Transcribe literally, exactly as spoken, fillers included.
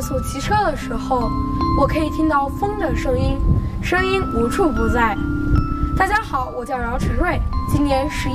速骑车的时候，我可以听到风的声音，声音无处不在。大家好，我叫饶晨瑞，今年十一